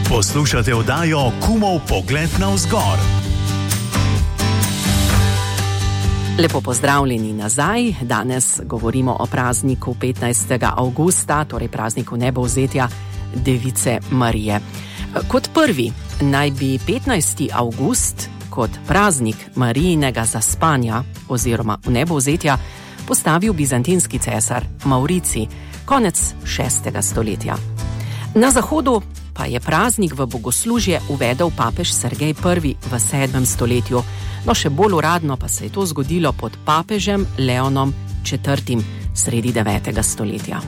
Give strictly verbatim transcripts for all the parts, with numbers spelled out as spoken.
Poslušate oddajo Kumov pogled navzgor. Lepo pozdravljeni nazaj. Danes govorimo o prazniku petnajstega avgusta, torej prazniku nebovzetja Device Marije. Kot prvi naj bi petnajsti avgust kot praznik Marijinega zaspanja oziroma nebovzetja postavil bizantinski cesar Mauricij konec šestega stoletja. Na zahodu pa je praznik v bogoslužje uvedel papež Sergej prvi v sedmem stoletju, no še bolj uradno pa se je to zgodilo pod papežem Leonom četrtim sredi devetega stoletja.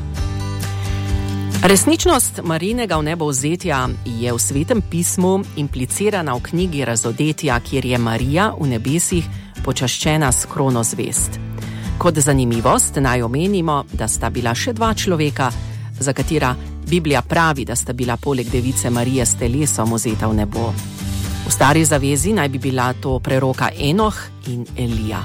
Resničnost Marijinega vnebovzetja je v Svetem pismu implicirana v knjigi Razodetja, kjer je Marija v nebesih počaščena s krono zvezd. Kot zanimivost naj omenimo, da sta bila še dva človeka, za katera Biblija pravi, da sta bila poleg Device Marije s telesom vzeta v nebo. V stari zavezi naj bi bila to preroka Enoh in Elija.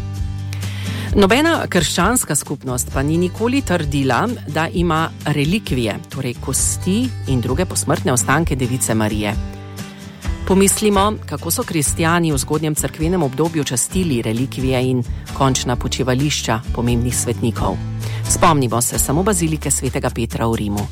Nobena krščanska skupnost pa ni nikoli trdila, da ima relikvije, torej kosti in druge posmrtne ostanke Device Marije. Pomislimo, kako so kristjani v zgodnjem cerkvenem obdobju častili relikvije in končna počivališča pomembnih svetnikov. Spomnimo se samo bazilike svetega Petra v Rimu.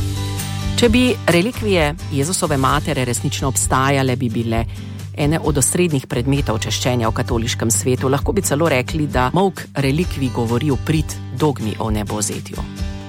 Če bi relikvije Jezusove matere resnično obstajale, bi bile ene od osrednjih predmetov češčenja v katoliškem svetu. Lahko bi celo rekli, da molk relikvij govori v prid dogmi o nebovzetju.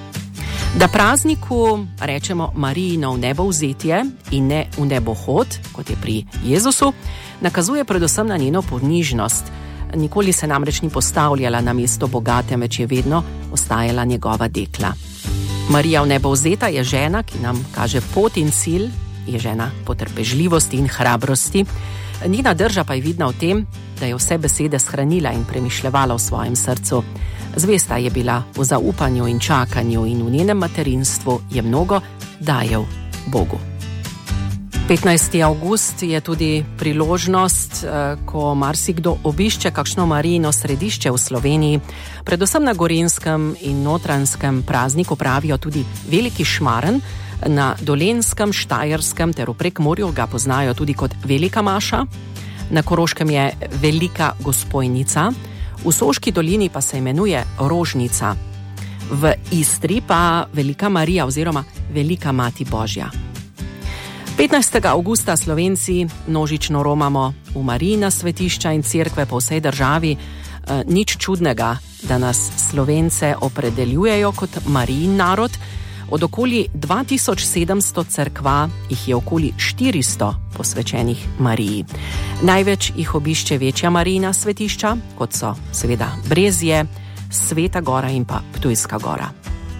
Da prazniku rečemo Marijino vnebovzetje in ne vnebohod, kot je pri Jezusu, nakazuje predvsem na njeno ponižnost. Nikoli se namreč ni postavljala na mesto Boga, temveč je vedno ostajala njegova dekla. Marija vnebovzeta je žena, ki nam kaže pot in cilj, je žena potrpežljivosti in hrabrosti. Njena drža pa je vidna v tem, da je vse besede shranila in premišljevala v svojem srcu. Zvesta je bila v zaupanju in čakanju in v njenem materinstvu je mnogo dajal Bogu. petnajsti avgust je tudi priložnost, ko marsikdo obišče kakšno Marijino središče v Sloveniji. Predvsem na Gorenjskem in Notranjskem prazniku pravijo tudi Veliki Šmaren, na Dolenjskem, Štajerskem ter v Prekmurju ga poznajo tudi kot Velika maša, na Koroškem je Velika Gospojnica, v Soški dolini pa se imenuje Rožnica, v Istri pa Velika Marija oziroma Velika Mati Božja. petnajstega avgusta Slovenci množično romamo v Marijina svetišča in cerkve po vsej državi. E, nič čudnega, da nas Slovence opredeljujejo kot Marijin narod. Od okoli dva tisoč sedemsto cerkva jih je okoli štiristo posvečenih Mariji. Največ jih obišče večja Marijina svetišča, kot so seveda Brezje, Sveta Gora in pa Ptujska Gora.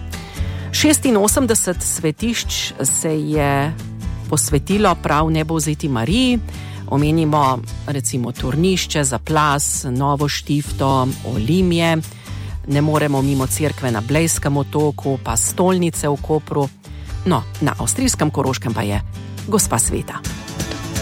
šestinosemdeset svetišč se je posvetilo prav nebovzeti Mariji. Omenimo recimo Turnišče, Zaplas, Novo Štifto, Olimje. Ne moremo mimo cerkve na Blejskem otoku, pa stolnice v Kopru. No, na avstrijskem Koroškem pa je Gospa Sveta.